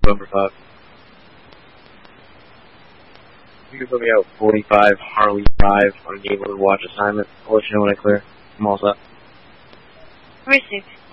November 5. You can put me out 45 Harley 5 on Game Watch assignment. I'll let you know when I clear. I'm all set. Received.